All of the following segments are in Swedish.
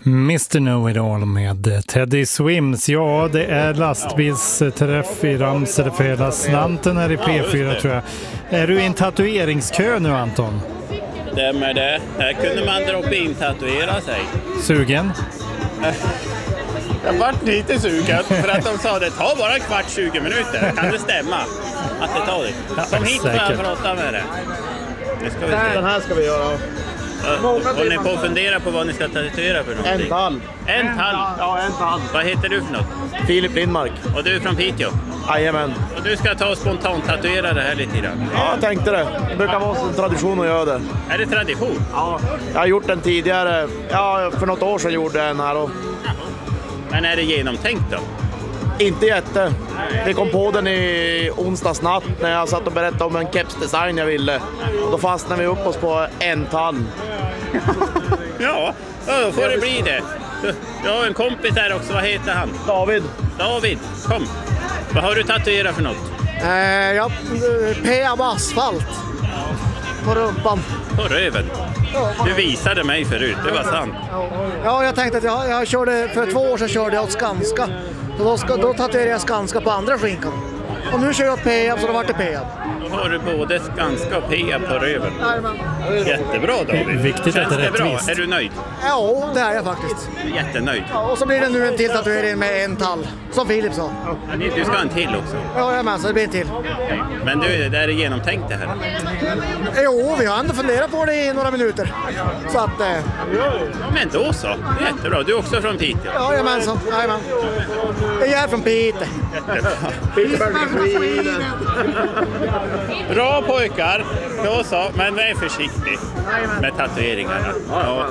Mr. Know-It-All med Teddy Swims. Ja, det är lastbilsträff i Ramsele för hela slanten här i P4 tror jag. Är du i en tatueringskö nu, Anton? Stämmer det. Här kunde man dra upp in tatuera sig. Sugen? Jag var lite sugen för att de sa det tar bara 15-20 minuter. Kan det stämma att det tar det? Kom hit för att prata med det. Det ska vi se. Den här ska vi göra. Håller ni på att fundera på vad ni ska tatuera för någonting? En tall. En tall? Ja, en tall. Vad heter du för något? Filip Lindmark. Och du är från Piteå? Jajamän. Och du ska ta och spontant tatuera det här lite grann? Ja, jag tänkte det. Det brukar vara en tradition att göra det. Är det tradition? Ja, jag har gjort den tidigare. Ja, för något år sedan gjorde jag den här. Och... Men är det genomtänkt då? Inte jätte. Vi kom på den i onsdags natt när jag satt och berättade om en kepsdesign jag ville. Och då fastnade vi upp oss på en tall. Ja, då får det bli det. Jag har en kompis här också, vad heter han? David. David, kom. Vad har du tatuerat för något? Ja, Peab asfalt. På rumpan. På röven. Du visade mig förut, det var sant. Ja, jag tänkte att jag körde, för 2 år sedan körde jag åt Skanska. Då tatuerade jag Skanska på andra skinkan. Och nu kör jag åt Peab, så då vart det Peab. Då har du både Skanska och Peab på röven. Jättebra David. Viktigt att det är rättvist. Är du nöjd? Ja, det är jag faktiskt. Jättenöjd. Ja, och så blir det nu en till tatuering med en tall. Som Filip sa. Du ska ha en till också. Ja, men så det blir en till. Men du, det är genomtänkt det här. Jo, vi har ändå funderat på det i några minuter. Så att... Men då så, jättebra. Du är också från Piteå. Ja, jajamensan. Jajamän. Jag är från Piteå. Bra pojkar, då så, men var försiktig med tatueringarna. Ja,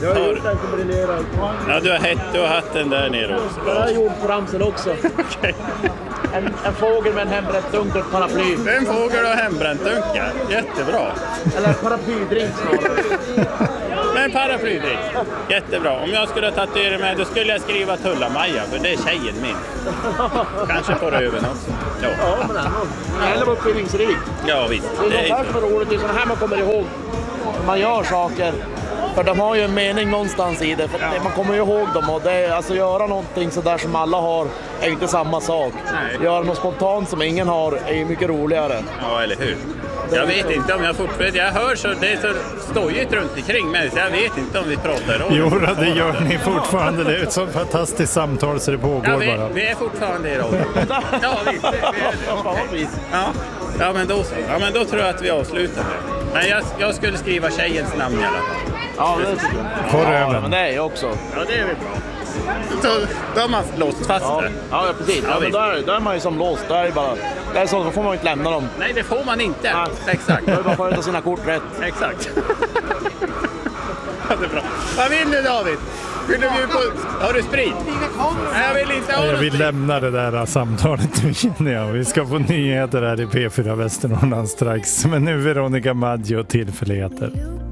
du har haft den där nere också. Jag har gjort på Ramsele också. Okay. En fågel med en hembränt dunk och ett paraply. En fågel och hembränt dunk, ja. Jättebra. Eller paraplydrink snarare. Men paraplydrink, jättebra. Om jag skulle tatuera mig, då skulle jag skriva Tulla-Maja, för det är tjejen min. Kanske på röven också. Ja, men ändå. Det gäller att vara uppfinningsrik. Ja, visst. Det är något för roligt, det är sådana här man kommer ihåg. Man gör saker. För de har ju en mening någonstans i det. För man kommer ju ihåg dem. Och det är, alltså göra någonting så där som alla har är inte samma sak. Nej. Göra något spontant som ingen har är ju mycket roligare. Ja, eller hur? Jag vet inte om jag fortfarande... Jag hör så det är så stojigt runt omkring mig, så jag vet inte om vi pratar om... Jo, det gör ni fortfarande. Det är ett så fantastiskt samtal så det pågår bara. Vi är fortfarande i rollen. Ja, visst. Ja, men då så. Ja, men då tror jag att vi avslutar det. Men jag skulle skriva tjejens namn i alla fall. Ja, det tycker jag. På röven. Men det är jag också. Ja, det är väl bra. Då har man låst fast det. Ja, precis. Ja, men då är man ju som låst. Då får man ju inte lämna dem. Nej, det får man inte. Ja. Exakt. Då är det bara att sköta sina kort rätt. Exakt. Ja, det är bra. Vad vill du, David? Vill du på... Har du sprit? Nej, jag vill inte ha Jag vill lämna det där samtalet nu, känner jag. Vi ska få nyheter här i P4 Västernorrland strax. Men nu Veronica Maggio, Tillfälligheter.